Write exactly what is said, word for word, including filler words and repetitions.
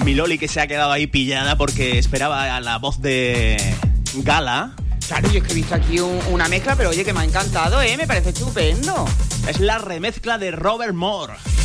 Mi Loli que se ha quedado ahí pillada porque esperaba a la voz de Gala. Claro, yo es que he visto aquí un, una mezcla, pero oye, que me ha encantado, ¿eh? Me parece estupendo. Es la remezcla de Robert Moore.